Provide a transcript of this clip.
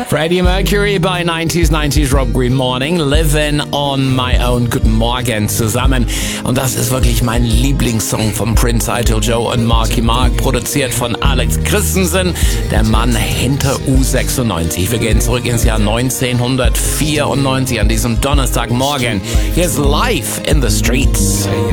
Freddie Mercury bei 90s Rob Green Morning, Living on My Own. Guten Morgen zusammen. Und das ist wirklich mein Lieblingssong von Prince, Idol Joe und Marky Mark, produziert von Alex Christensen, der Mann hinter U96. Wir gehen zurück ins Jahr 1994 an diesem Donnerstagmorgen. Hier ist Live in the Streets.